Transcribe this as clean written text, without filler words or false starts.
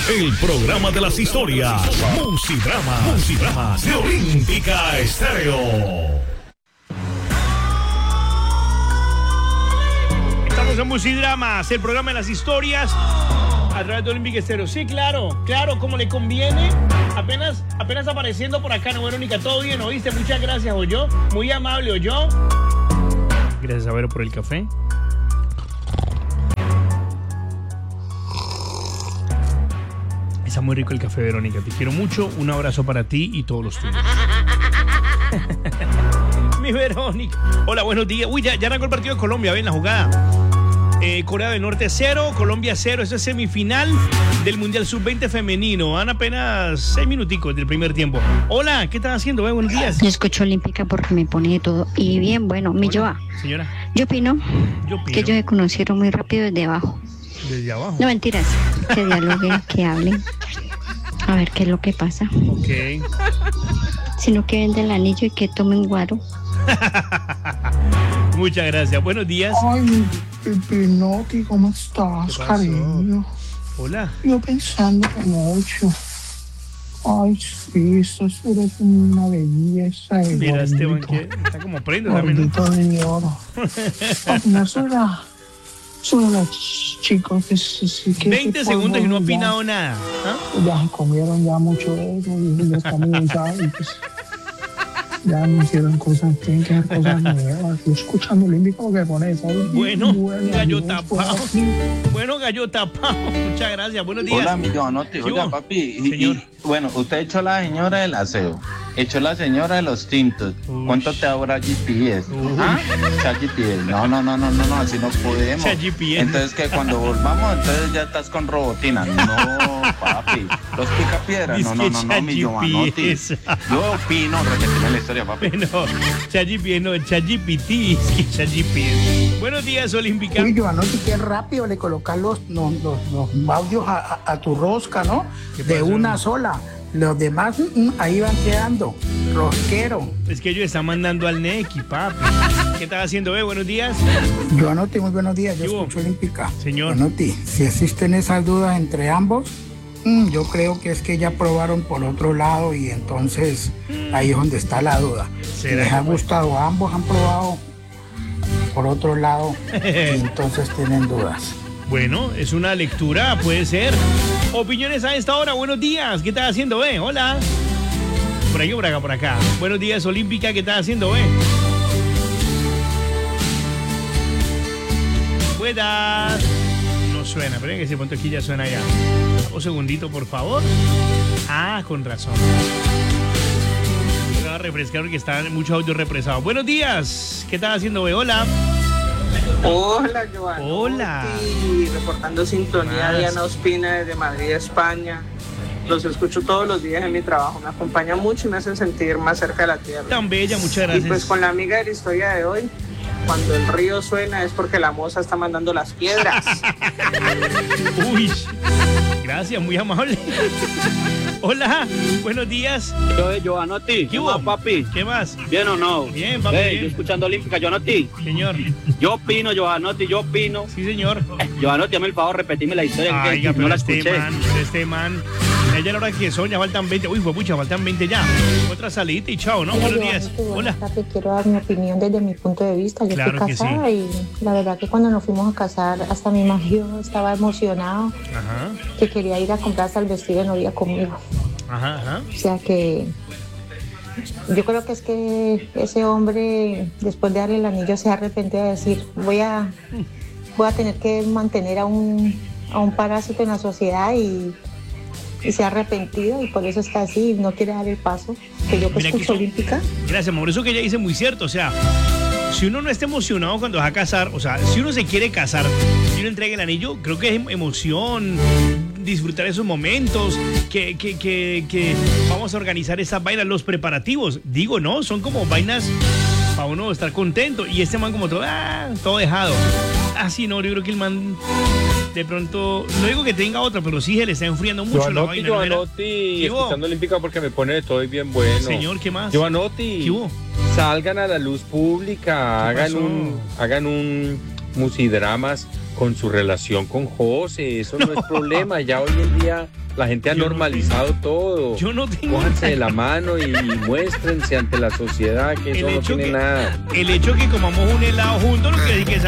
el programa de las historias. Musidramas de Olímpica Estéreo. Estamos en Musidramas, el programa de las historias a través de Olímpica Estéreo. Sí, claro, como le conviene. Apenas apareciendo por acá, ¿no, Verónica? Todo bien, ¿oíste? Muchas gracias, ¿oyó? Muy amable, ¿oyó? Gracias a Vero por el café. Está muy rico el café, Verónica. Te quiero mucho. Un abrazo para ti y todos los tuyos. Mi Verónica. Hola, buenos días. Uy, ya arrancó el partido de Colombia. Ven la jugada. Corea del Norte 0, Colombia 0. Eso es semifinal del Mundial Sub-20 femenino. Van apenas 6 minuticos del primer tiempo. Hola, ¿qué están haciendo? Buenos días. Yo escucho Olímpica porque me pone de todo. Y bien, bueno, mi Joa. Señora. Yo opino que ellos se conocieron muy rápido desde abajo. Desde abajo. No, mentiras. Que dialoguen, que hablen. A ver qué es lo que pasa. Ok. Sino que venden el anillo y que tomen guaro. Muchas gracias. Buenos días. Ay, Pinotti, ¿cómo estás, cariño? Hola. Yo pensando mucho. Ay, sí, eso es una belleza. Mira, Esteban, que está como prendo también, ¿no? De oro. No, son los chicos que 20 segundos y no ha opinado nada. ¿Ah? Ya comieron ya mucho de eso y ya están cansados y pues ya no hicieron cosas, tienen que hacer cosas nuevas. Yo escuchando Olímpico que pone eso. Bueno, gallo tapado. Bueno, gallo tapado. Muchas gracias. Buenos días. Hola, mi Giovanotti. Oiga, papi. Y, bueno, usted echó la señora del aseo. Echó la señora de los tintos. Uy. ¿Cuánto te ahora GPS? ¿Ah? GPS. No, así no podemos. GPS. Entonces que cuando volvamos, entonces ya estás con robotina. No, papi. Los picapiedras. No, mi Giovanotti. Yo opino, repetime la historia, papi. No, ChatGPT, no, ChatGPT. Es que ChatGPT. Buenos días, Olímpica. Uy, Giovanotti, qué rápido le colocas los audios a tu rosca, ¿no? De una sola. Los demás ahí van quedando. Rosquero. Es que ellos están mandando al Neki, papi. ¿Qué estás haciendo, Buenos días. Giovanotti, muy buenos días. Yo escucho Olímpica. Señor. Giovanotti, si existen esas dudas entre ambos, yo creo que es que ya probaron por otro lado y entonces ahí es donde está la duda. Si les ha gustado, ambos han probado por otro lado y entonces tienen dudas. Bueno, es una lectura, puede ser. Opiniones a esta hora, buenos días. ¿Qué estás haciendo, Hola. Por aquí, por acá. Buenos días, Olímpica, ¿qué estás haciendo, Buenas. No suena, pero que ese punto aquí ya suena ya. Un segundito, por favor. Ah, con razón. Me va a refrescar porque están muchos audios represados. Buenos días, ¿qué estás haciendo, Hola. Hola, Giovanni. Hola. Reportando sintonía, Diana Ospina desde Madrid, España. Los escucho todos los días en mi trabajo. Me acompaña mucho y me hacen sentir más cerca de la tierra. Tan bella, muchas gracias. Y pues con la amiga de la historia de hoy, cuando el río suena es porque la moza está mandando las piedras. Uy, gracias, muy amable. Hola, buenos días. Yo de Giovanotti. ¿Qué hubo, papi? ¿Qué más? ¿Bien o no? Bien, papi. Bien. Yo escuchando Olímpica, Giovanotti. Señor. Yo opino, Giovanotti, yo opino. Sí, señor. Giovanotti, hazme el favor, repetime la historia. Ay, que no la escuché. Este man. Ya la hora que son, ya faltan 20. Uy, pucha, faltan 20 ya. Otra salita y chao, ¿no? Buenos días. Hola. Quiero dar mi opinión desde mi punto de vista. Yo claro estoy casada y la verdad que cuando nos fuimos a casar, hasta mi marido estaba emocionado. Ajá. Que quería ir a comprarse el vestido de novia conmigo. Ajá. O sea que yo creo que es que ese hombre, después de darle el anillo, se arrepentió de decir, voy a tener que mantener a un parásito en la sociedad y se ha arrepentido y por eso está así y no quiere dar el paso. Que yo que escucho Olímpica. Gracias, amor. Eso que ella dice muy cierto. O sea, si uno no está emocionado cuando va a casar, o sea, si uno se quiere casar, si uno entrega el anillo, creo que es emoción, disfrutar esos momentos, que vamos a organizar esas vainas, los preparativos. Digo, no, son como vainas para uno estar contento. Y este man como todo dejado. Así no, yo creo que el man de pronto, no digo que tenga otra, pero sí se le está enfriando mucho la vaina. Giovanotti, escuchando Olímpica porque me pone de todo y bien bueno. Señor, ¿qué más? Giovanotti, ¿Qué hubo? Salgan a la luz pública, hagan un Musidramas con su relación con José, eso no es problema, ya hoy en día La gente ha normalizado todo. Yo no tengo. Cójanse de la mano y muéstrense ante la sociedad que eso no tiene nada. El hecho que comamos un helado juntos no quiere decir que